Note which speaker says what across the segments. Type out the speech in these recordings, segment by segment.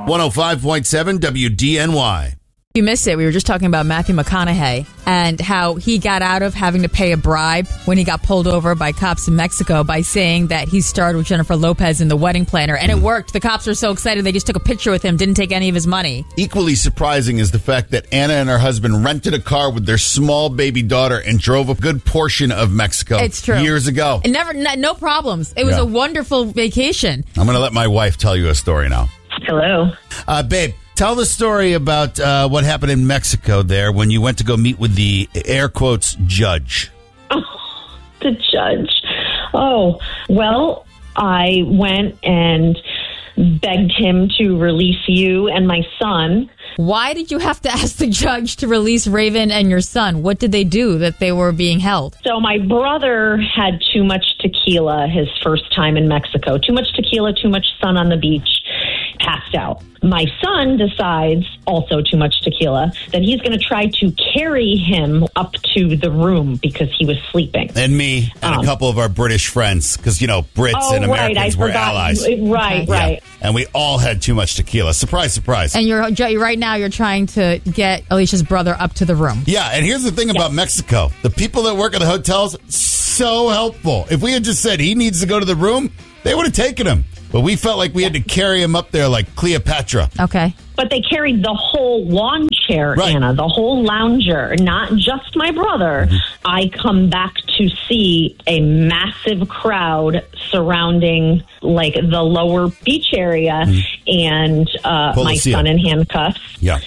Speaker 1: 105.7 WDNY.
Speaker 2: You missed it. We were just talking about Matthew McConaughey and how he got out of having to pay a bribe when he got pulled over by cops in Mexico by saying that he starred with Jennifer Lopez in The Wedding Planner. And it worked. The cops were so excited they just took a picture with him, didn't take any of his money.
Speaker 1: Equally surprising is the fact that Anna and her husband rented a car with their small baby daughter and drove a good portion of Mexico.
Speaker 2: It's true.
Speaker 1: Years ago.
Speaker 2: And no problems. It was a wonderful vacation.
Speaker 1: I'm going to let my wife tell you a story now.
Speaker 3: Hello.
Speaker 1: Babe, tell the story about what happened in Mexico there when you went to go meet with the, air quotes, judge.
Speaker 3: Oh, the judge. Oh, well, I went and begged him to release you and my son.
Speaker 2: Why did you have to ask the judge to release Raven and your son? What did they do that they were being held?
Speaker 3: So my brother had too much tequila his first time in Mexico. Too much tequila, too much sun on the beach. Passed out. My son decides, also too much tequila, that he's going to try to carry him up to the room because he was sleeping.
Speaker 1: And me and a couple of our British friends, because, Brits and Americans were allies.
Speaker 3: Right.
Speaker 1: And we all had too much tequila. Surprise, surprise.
Speaker 2: And right now you're trying to get Alicia's brother up to the room.
Speaker 1: Yeah, and here's the thing about Mexico. The people that work at the hotels, so helpful. If we had just said he needs to go to the room, they would have taken him. But we felt like we had to carry him up there like Cleopatra.
Speaker 2: Okay.
Speaker 3: But they carried the whole lawn chair,
Speaker 1: right.
Speaker 3: Anna, the whole lounger, not just my brother. Mm-hmm. I come back to see a massive crowd surrounding like the lower beach area and my son in handcuffs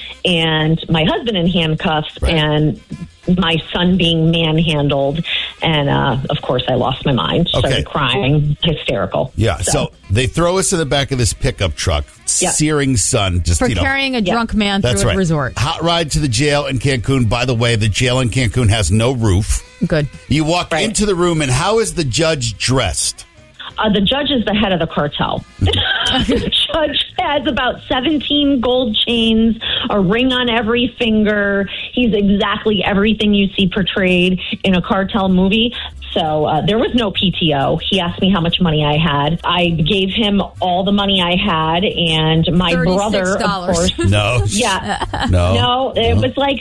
Speaker 3: and my husband in handcuffs and my son being manhandled. And, of course, I lost my mind, started crying, hysterical.
Speaker 1: Yeah, so they throw us in the back of this pickup truck, searing sun. Just,
Speaker 2: for carrying a drunk man through a resort.
Speaker 1: Hot ride to the jail in Cancun. By the way, the jail in Cancun has no roof.
Speaker 2: Good.
Speaker 1: You walk into the room, and how is the judge dressed?
Speaker 3: The judge is the head of the cartel. The judge has about 17 gold chains, a ring on every finger. He's exactly everything you see portrayed in a cartel movie. So there was no PTO. He asked me how much money I had. I gave him all the money I had, and my brother, of course.
Speaker 1: No.
Speaker 3: Yeah. No, it was like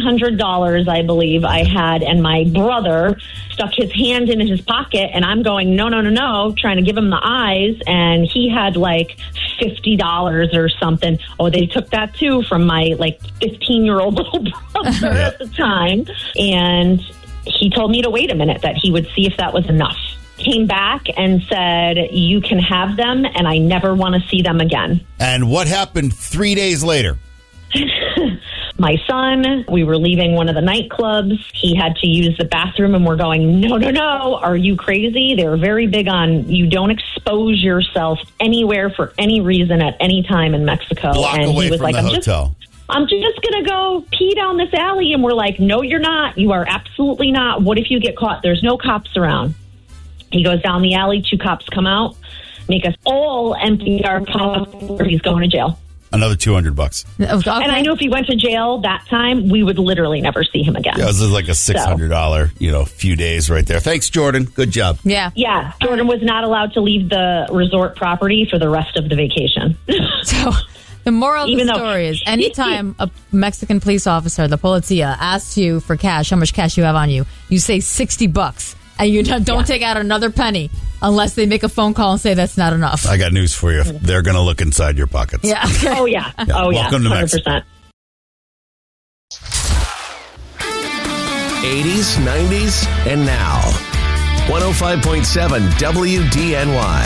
Speaker 3: $300, I believe I had, and my brother stuck his hand in his pocket, and I'm going, no, trying to give him the eyes, and he had like $50 or something. Oh, they took that too from my like 15-year-old little brother at the time, and he told me to wait a minute, that he would see if that was enough. Came back and said, you can have them, and I never want to see them again.
Speaker 1: And what happened 3 days later?
Speaker 3: My son, we were leaving one of the nightclubs. He had to use the bathroom, and we're going, no, are you crazy? They were very big on you don't expose yourself anywhere for any reason at any time in Mexico.
Speaker 1: Block
Speaker 3: and
Speaker 1: away
Speaker 3: he was
Speaker 1: from
Speaker 3: like,
Speaker 1: the hotel.
Speaker 3: I'm just going to go pee down this alley. And we're like, no, you're not. You are absolutely not. What if you get caught? There's no cops around. He goes down the alley. 2 cops come out, make us all empty our cups, or he's going to jail.
Speaker 1: Another $200.
Speaker 2: Okay.
Speaker 3: And I knew if he went to jail that time, we would literally never see him again.
Speaker 1: Yeah, this is like a $600, few days right there. Thanks, Jordan. Good job.
Speaker 2: Yeah.
Speaker 3: Yeah. Jordan was not allowed to leave the resort property for the rest of the vacation.
Speaker 2: So the moral of the story is anytime a Mexican police officer, the policía, asks you for cash, how much cash you have on you, you say $60. And you don't take out another penny unless they make a phone call and say that's not enough.
Speaker 1: I got news for you. They're going to look inside your pockets.
Speaker 2: Yeah. Okay.
Speaker 3: Oh, yeah.
Speaker 1: Welcome to
Speaker 3: 100%.
Speaker 1: Mexico.
Speaker 4: 80s, 90s, and now. 105.7 WDNY.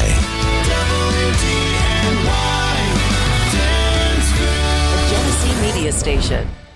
Speaker 5: A Genesee Media Station.